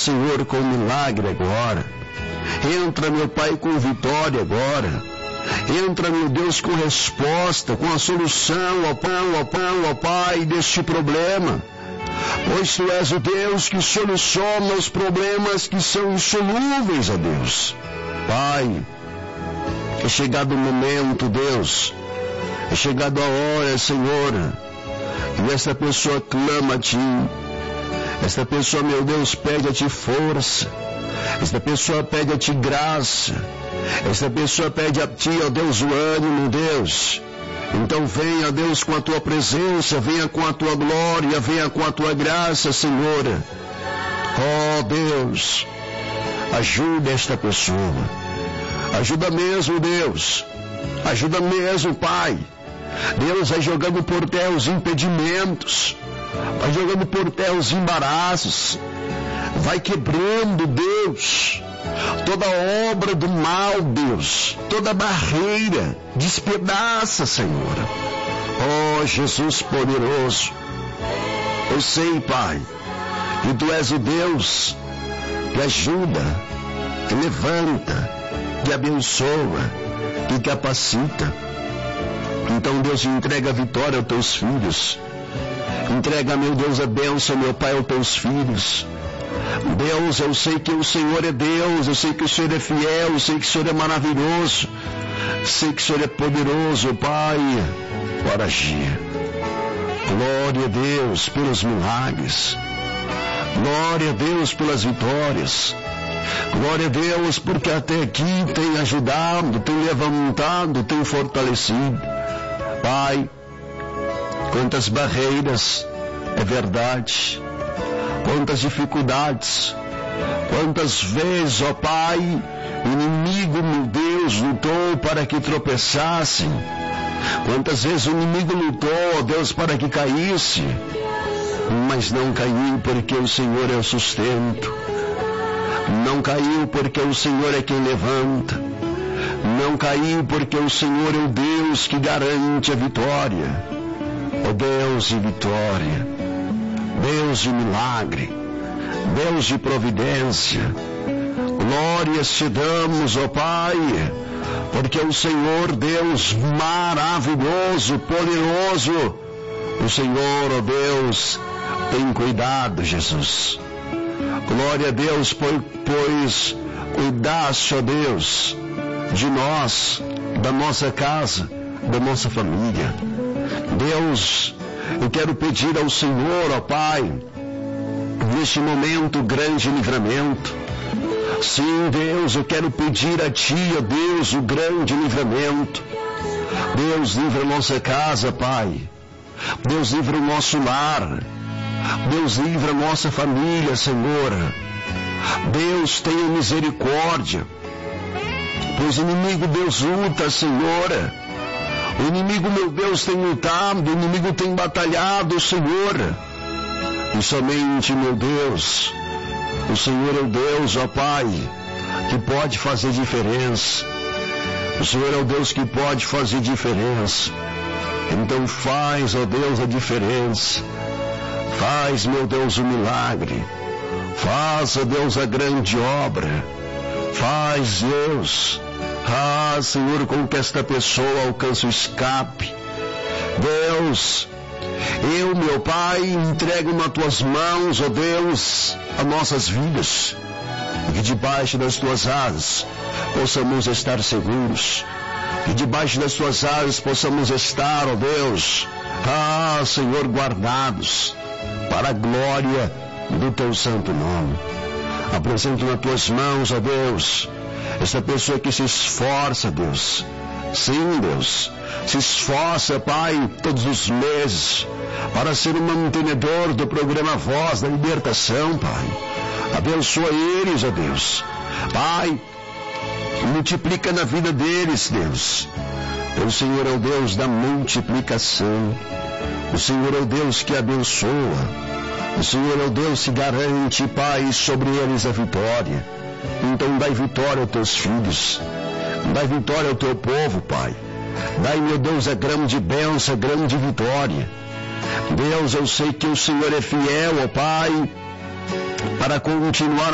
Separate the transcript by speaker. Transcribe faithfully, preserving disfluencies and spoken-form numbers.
Speaker 1: Senhor, com milagre agora. Entra, meu Pai, com vitória agora. Entra, meu Deus, com resposta, com a solução, ó Pai, ó Pai, ó Pai, deste problema. Pois Tu és o Deus que soluciona os problemas que são insolúveis, ó Deus. Pai, é chegado o momento, Deus, é chegado a hora, Senhor, e esta pessoa clama a Ti. Esta pessoa, meu Deus, pede a Ti força. Esta pessoa pede a Ti graça. Esta pessoa pede a Ti, ó Deus, o ânimo, Deus. Então venha, Deus, com a Tua presença, venha com a Tua glória, venha com a Tua graça, Senhor. Ó Deus, ajuda esta pessoa. Ajuda mesmo, Deus. Ajuda mesmo, Pai. Deus, vai jogando por terra os impedimentos. Vai jogando por terra os embaraços. Vai quebrando, Deus, toda obra do mal, Deus, toda barreira, despedaça, Senhor. Oh, Jesus poderoso, eu sei, Pai, que Tu és o Deus que ajuda, que levanta, que abençoa, que capacita. Então, Deus, entrega a vitória aos Teus filhos. Entrega, meu Deus, a bênção, meu Pai, aos Teus filhos. Deus, eu sei que o Senhor é Deus, eu sei que o Senhor é fiel, eu sei que o Senhor é maravilhoso, eu sei que o Senhor é poderoso, Pai, para agir. Glória a Deus pelos milagres, glória a Deus pelas vitórias, glória a Deus porque até aqui tem ajudado, tem levantado, tem fortalecido. Pai, quantas barreiras, é verdade, quantas dificuldades, quantas vezes, ó Pai, o inimigo, meu Deus, lutou para que tropeçassem, quantas vezes o inimigo lutou, ó Deus, para que caísse, mas não caiu porque o Senhor é o sustento, não caiu porque o Senhor é quem levanta, não caiu porque o Senhor é o Deus que garante a vitória. Ó Deus de vitória, Deus de milagre, Deus de providência, glórias te damos, ó Pai, porque o Senhor, Deus maravilhoso, poderoso, o Senhor, ó Deus, tem cuidado, Jesus. Glória a Deus, pois cuidaste, ó Deus, de nós, da nossa casa, da nossa família. Deus, eu quero pedir ao Senhor, ó Pai, neste momento, grande livramento. Sim, Deus, eu quero pedir a Ti, ó Deus, o grande livramento. Deus, livra a nossa casa, Pai. Deus, livra o nosso lar. Deus, livra a nossa família, Senhor. Deus, tenha misericórdia. Pois o inimigo, Deus, luta, Senhor. O inimigo, meu Deus, tem lutado, o inimigo tem batalhado, Senhor. E somente, meu Deus, o Senhor é o Deus, ó Pai, que pode fazer diferença. O Senhor é o Deus que pode fazer diferença. Então faz, ó Deus, a diferença. Faz, meu Deus, o milagre. Faz, ó Deus, a grande obra. Faz, Deus. Ah, Senhor, com que esta pessoa alcance o escape. Deus, eu, meu Pai, entrego nas Tuas mãos, ó Deus, as nossas vidas. E que debaixo das Tuas asas possamos estar seguros. Que debaixo das Tuas asas possamos estar, ó Deus, ah, Senhor, guardados para a glória do Teu santo nome. Apresento nas Tuas mãos, ó Deus, esta pessoa que se esforça, Deus. Sim, Deus, se esforça, Pai, todos os meses para ser um mantenedor do programa Voz da Libertação, Pai. Abençoa eles, ó Deus. Pai, multiplica na vida deles, Deus. O Senhor é o Deus da multiplicação. O Senhor é o Deus que abençoa. O Senhor é o Deus que garante, Pai, sobre eles a vitória. Então dai vitória aos Teus filhos. Dai vitória ao Teu povo, Pai. Dai, meu Deus, a grande bênção, a grande vitória. Deus, eu sei que o Senhor é fiel, ó Pai, para continuar